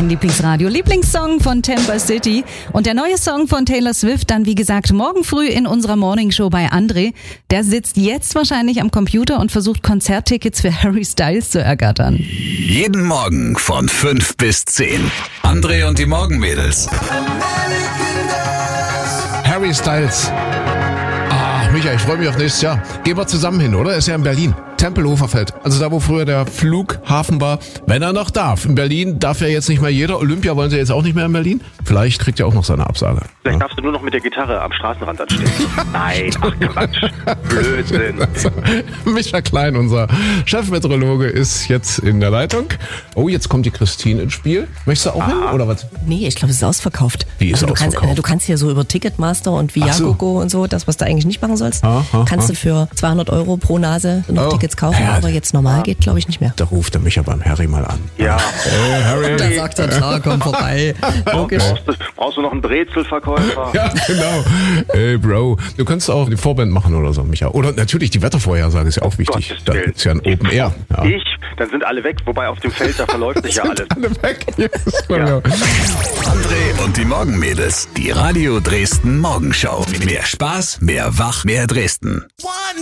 dein Lieblingsradio-Lieblingssong von Tampa City. Und der neue Song von Taylor Swift dann, wie gesagt, morgen früh in unserer Morningshow bei André. Der sitzt jetzt wahrscheinlich am Computer und versucht Konzerttickets für Harry Styles zu ergattern. Jeden Morgen von 5 bis 10. André und die Morgenmädels. Harry Styles. Michael, ich freue mich auf nächstes Jahr. Gehen wir zusammen hin, oder? Ist ja in Berlin. Tempelhofer Feld. Also da, wo früher der Flughafen war. Wenn er noch darf. In Berlin darf ja jetzt nicht mehr jeder. Olympia wollen sie jetzt auch nicht mehr in Berlin. Vielleicht kriegt er auch noch seine Absage. Vielleicht darfst du nur noch mit der Gitarre am Straßenrand anstehen. Nein, ach Quatsch. Blödsinn. Also, Micha Klein, unser Chefmeteorologe, ist jetzt in der Leitung. Oh, jetzt kommt die Christine ins Spiel. Möchtest du auch hin, oder was? Nee, ich glaube, es ist ausverkauft. Wie ist ausverkauft? Du kannst hier so über Ticketmaster und Viagogo und so, das, was du eigentlich nicht machen sollst, kannst du für 200 € pro Nase noch Tickets kaufen, aber jetzt normal geht, glaube ich, nicht mehr. Da ruft er Micha beim Harry mal an. Ja. Hey, Harry. Da sagt er, klar, komm vorbei. Logisch. Brauchst du noch einen Brezelverkäufer? Ja, genau. Hey, Bro. Du kannst auch die Vorband machen oder so, Micha. Oder natürlich die Wettervorhersage ist ja auch wichtig. Gottes Das Willen. ist ja ein Open Air. Ja. Dann sind alle weg, wobei auf dem Feld, da verläuft sich ja alles. Alle weg. Yes, Ja. André und die Morgenmädels. Die Radio Dresden Morgenschau. Mehr Spaß, mehr Wach, mehr Dresden.